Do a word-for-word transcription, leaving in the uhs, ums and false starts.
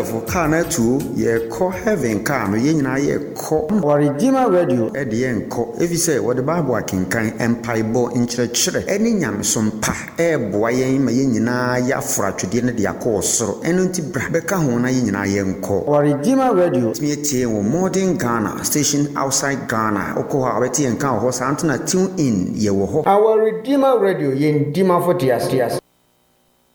For car na tu ye call heaven car no ye nyina ye call our Redeemer Radio e de ye nko if you say what the Bible akenkan empaibo nkyerɛkyerɛ ene nyamesom pa e boa ye ma ye nyina ya afra twede ne de akɔ soro eno nti bra beka ho na ye nyina ye nko our Redeemer Radio me tie wo modern Ghana station outside Ghana okoha abeti enka ho sa antena tune in ye wo ho our Redeemer Radio ye ndima for tias tias